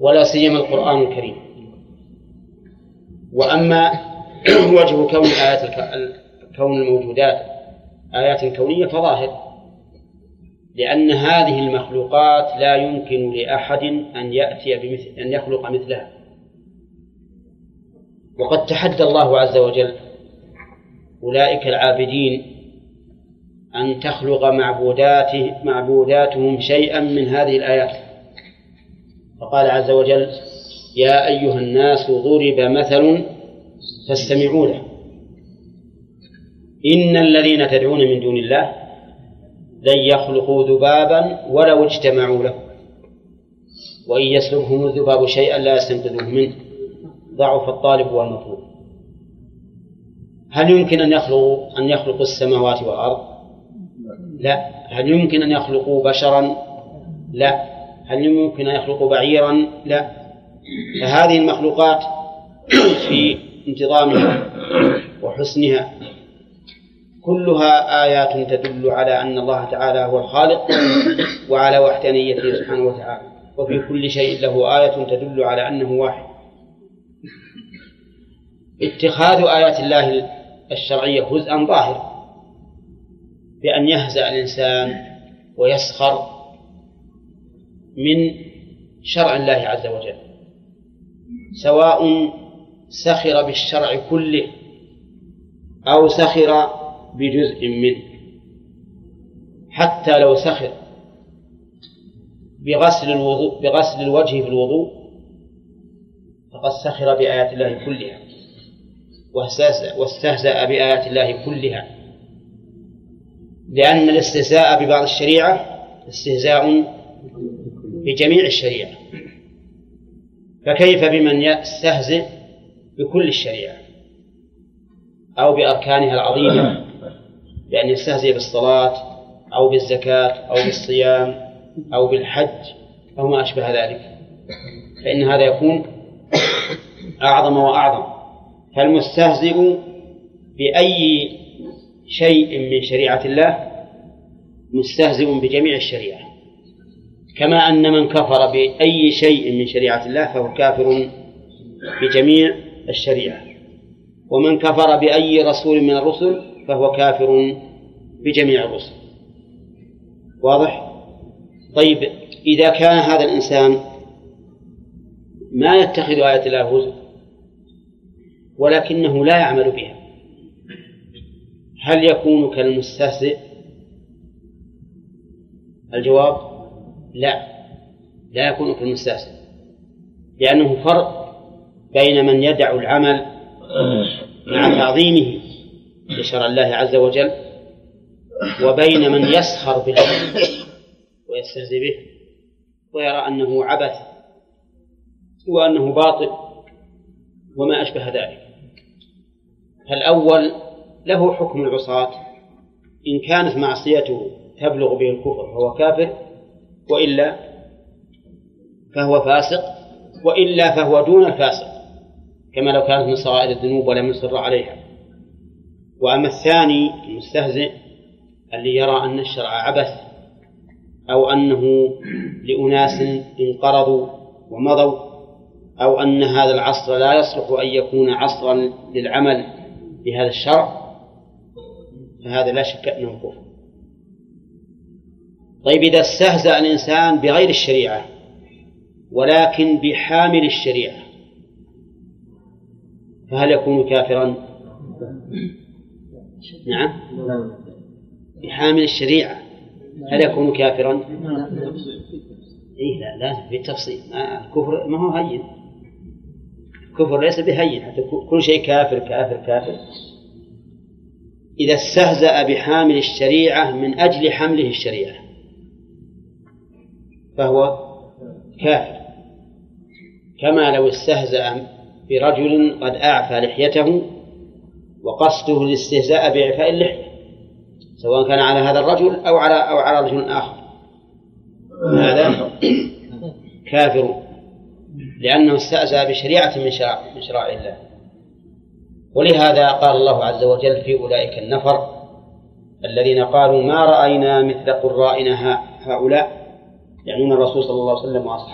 ولا سيما القرآن الكريم. وأما وجه كون كون الموجودات آيات كونية فظاهر، لأن هذه المخلوقات لا يمكن لأحد أن يخلق مثلها. وقد تحدى الله عز وجل أولئك العابدين أن تخلق معبوداتهم شيئا من هذه الآيات، فقال عز وجل: يا أيها الناس ضرب مثل فاستمعوا له إن الذين تدعون من دون الله لن يخلقوا ذبابا ولو اجتمعوا له وإن يسلبهم الذباب شيئا لا يستنقذوه منه ضعف الطالب والمطلوب. هل يمكن أن يخلقوا السماوات والأرض؟ لا. هل يمكن أن يخلقوا بشرا؟ لا. هل يمكن أن يخلقوا بعيرا؟ لا. فهذه المخلوقات في انتظامها وحسنها كلها آيات تدل على أن الله تعالى هو الخالق وعلى وحدانيته سبحانه وتعالى، وفي كل شيء له آية تدل على أنه واحد. اتخاذ آيات الله الشرعية هزءا ظاهر بأن يهزأ الإنسان ويسخر من شرع الله عز وجل، سواء سخر بالشرع كله أو سخر بجزء منه. حتى لو سخر بغسل الوجه في الوضوء فقد سخر بآيات الله كلها واستهزأ بآيات الله كلها، لأن الاستهزاء ببعض الشريعة استهزاء بجميع الشريعة، فكيف بمن يستهزئ بكل الشريعة أو بأركانها العظيمة، بأن يستهزئ بالصلاة أو بالزكاة أو بالصيام أو بالحج أو ما أشبه ذلك، فإن هذا يكون أعظم وأعظم. فالمستهزئ بأي شيء من شريعة الله مستهزئ بجميع الشريعة، كما أن من كفر بأي شيء من شريعة الله فهو كافر بجميع الشريعة، ومن كفر بأي رسول من الرسل فهو كافر بجميع الرسل. واضح؟ طيب، إذا كان هذا الإنسان ما يتخذ آيات الله هزوا ولكنه لا يعمل بها، هل يكون كالمستهزئ؟ الجواب: لا يكون كالمستهزئ، لأنه فرق بين من يدع العمل مع تعظيمه لشرع الله عز وجل وبين من يسخر به ويستهزئ به ويرى أنه عبث وأنه باطل وما أشبه ذلك. فالأول له حكم العصاة، إن كانت معصيته تبلغ به الكفر فهو كافر، وإلا فهو فاسق، وإلا فهو دون الفاسق كما لو كانت من صغائر الذنوب ولم يصر عليها. وأما الثاني المستهزئ اللي يرى أن الشرع عبث أو أنه لأناس انقرضوا ومضوا أو أن هذا العصر لا يصلح أن يكون عصرا للعمل بهذا الشرع، فهذا لا شك أنه كفر. طيب، إذا استهزأ الإنسان بغير الشريعة ولكن بحامل الشريعة فهل يكون كافرا؟ نعم، بحامل الشريعة هل يكون كافرا؟ إيه، لا، لازم في التفصيل. الكفر ما هو هين، الكفر ليس بهين، حتى كل شيء كافر كافر كافر. إذا استهزأ بحامل الشريعة من أجل حمله الشريعة فهو كافر، كما لو استهزأ برجل قد أعفى لحيته وقصده الاستهزاء بإعفاء اللحية، سواء كان على هذا الرجل أو على رجل آخر، هذا كافر لأنه استهزأ بشريعة من شرائع الله. ولهذا قال الله عز وجل في أولئك النفر الذين قالوا ما رأينا مثل قرائنا هؤلاء، يعنون الرسول صلى الله عليه وسلم وأصحابه.